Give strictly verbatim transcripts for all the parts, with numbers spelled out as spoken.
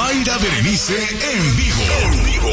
Mayra Berenice en vivo. En vivo.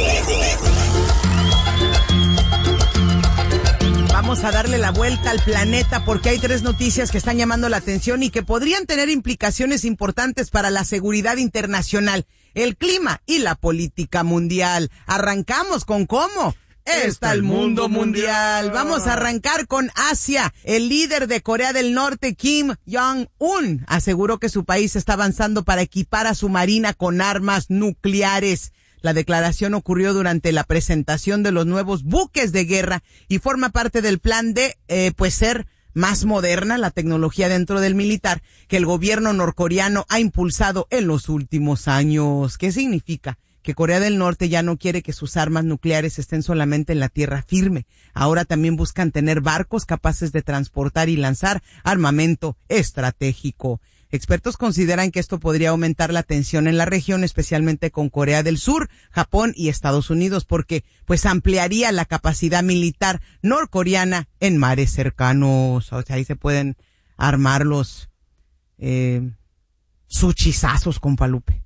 Vamos a darle la vuelta al planeta porque hay tres noticias que están llamando la atención y que podrían tener implicaciones importantes para la seguridad internacional, el clima y la política mundial. Arrancamos con cómo está el mundo mundial. Vamos a arrancar con Asia. El líder de Corea del Norte, Kim Jong-un, aseguró que su país está avanzando para equipar a su marina con armas nucleares. La declaración ocurrió durante la presentación de los nuevos buques de guerra y forma parte del plan de, eh, pues, ser más moderna la tecnología dentro del militar que el gobierno norcoreano ha impulsado en los últimos años. ¿Qué significa? Que Corea del Norte ya no quiere que sus armas nucleares estén solamente en la tierra firme. Ahora también buscan tener barcos capaces de transportar y lanzar armamento estratégico. Expertos consideran que esto podría aumentar la tensión en la región, especialmente con Corea del Sur, Japón y Estados Unidos, porque pues ampliaría la capacidad militar norcoreana en mares cercanos. O sea, ahí se pueden armar los eh, suchizazos, compa Lupe.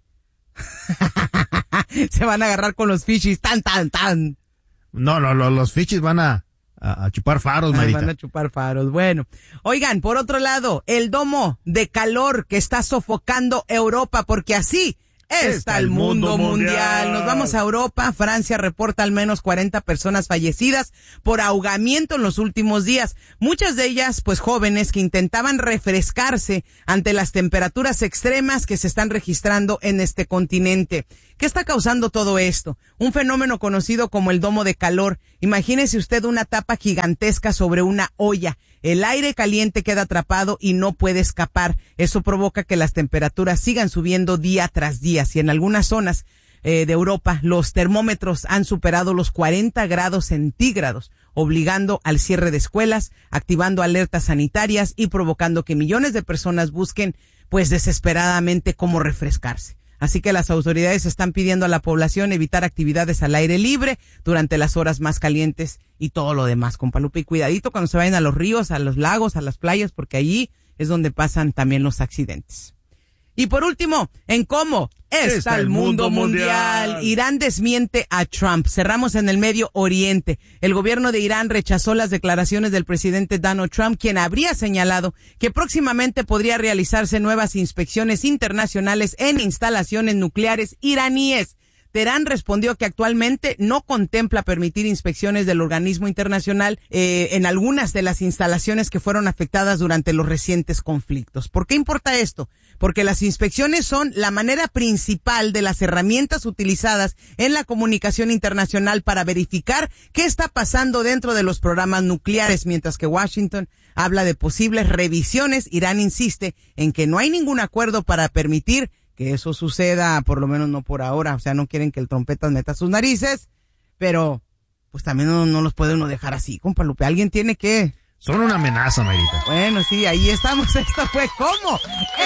Se van a agarrar con los fichis, tan, tan, tan. No, no, no, los fichis van a, a, a chupar faros, Marita. Van a chupar faros. Bueno, oigan, por otro lado, el domo de calor que está sofocando Europa, porque así está el mundo mundial. Nos vamos a Europa. Francia reporta al menos cuarenta personas fallecidas por ahogamiento en los últimos días. Muchas de ellas, pues, jóvenes que intentaban refrescarse ante las temperaturas extremas que se están registrando en este continente. ¿Qué está causando todo esto? Un fenómeno conocido como el domo de calor. Imagínese usted una tapa gigantesca sobre una olla. El aire caliente queda atrapado y no puede escapar. Eso provoca que las temperaturas sigan subiendo día tras día. Y en algunas zonas eh, de Europa los termómetros han superado los cuarenta grados centígrados, obligando al cierre de escuelas, activando alertas sanitarias y provocando que millones de personas busquen, pues, desesperadamente cómo refrescarse. Así que las autoridades están pidiendo a la población evitar actividades al aire libre durante las horas más calientes y todo lo demás, compa Lupe. Y cuidadito cuando se vayan a los ríos, a los lagos, a las playas, porque allí es donde pasan también los accidentes. Y por último, en cómo está, está el mundo, mundo mundial. mundial. Irán desmiente a Trump. Cerramos en el Medio Oriente. El gobierno de Irán rechazó las declaraciones del presidente Donald Trump, quien habría señalado que próximamente podría realizarse nuevas inspecciones internacionales en instalaciones nucleares iraníes. Teherán respondió que actualmente no contempla permitir inspecciones del organismo internacional eh, en algunas de las instalaciones que fueron afectadas durante los recientes conflictos. ¿Por qué importa esto? Porque las inspecciones son la manera principal de las herramientas utilizadas en la comunicación internacional para verificar qué está pasando dentro de los programas nucleares, mientras que Washington habla de posibles revisiones. Irán insiste en que no hay ningún acuerdo para permitir que eso suceda, por lo menos no por ahora. O sea, no quieren que el trompetas meta sus narices, pero pues también no, no los puede uno dejar así, compa Lupe. Alguien tiene que... Son una amenaza, Marita. Bueno, sí, ahí estamos. Esto fue ¿Cómo